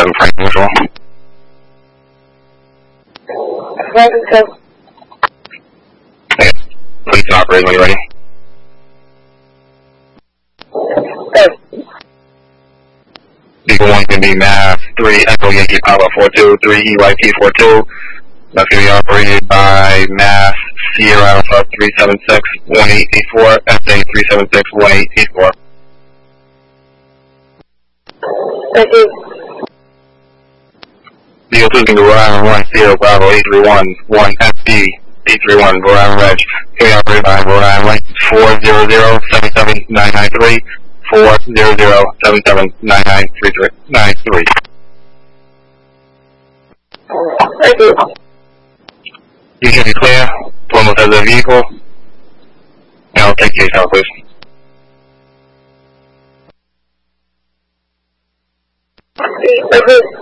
7 Frank Neutral. Okay. Please operate when you're ready. Vehicle 1 can be MAV 3 Echo Yankee Papa 42 3 EYP 42. That's going to be operated by MAV Sierra Alpha 376 1884 SA 376 1884. Thank you. Vehicle 2 can be Rhode Island 1 Sierra Bravo 831 1 FD 831 Rhode Island Reg. Can be operated by Rhode Island license 400-77993 400-77993. Thank you. You should be clear. Almost has a vehicle. And I'll take case out, please. Thank you.